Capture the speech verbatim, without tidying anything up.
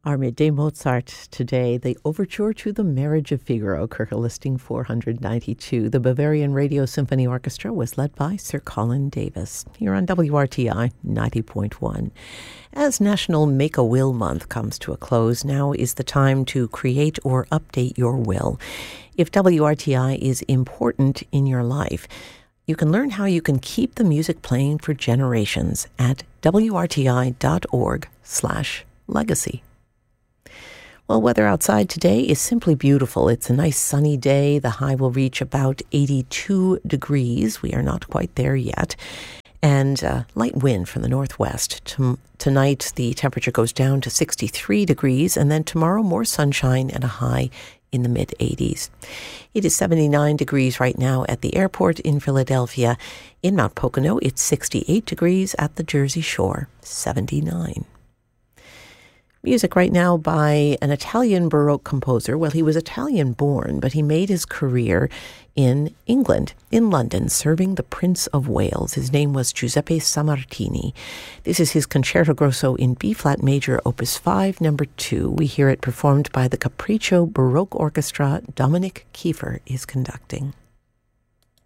Our midday Mozart today, the Overture to the Marriage of Figaro, Köchel listing four hundred ninety-two. The Bavarian Radio Symphony Orchestra was led by Sir Colin Davis, here on W R T I ninety point one. As National Make-A-Will Month comes to a close, now is the time to create or update your will. If W R T I is important in your life, you can learn how you can keep the music playing for generations at wrti.org slash legacy. Well, weather outside today is simply beautiful. It's a nice sunny day. The high will reach about eighty-two degrees. We are not quite there yet. And uh, light wind from the northwest. T- tonight, the temperature goes down to sixty-three degrees, and then tomorrow, more sunshine and a high in the mid-eighties. It is seventy-nine degrees right now at the airport in Philadelphia. In Mount Pocono, it's sixty-eight degrees. At the Jersey Shore, seventy-nine. Music right now by an Italian Baroque composer. Well, he was Italian-born, but he made his career in England, in London, serving the Prince of Wales. His name was Giuseppe Sammartini. This is his Concerto Grosso in B-flat major, opus five, number two. We hear it performed by the Capriccio Baroque Orchestra. Dominic Kiefer is conducting.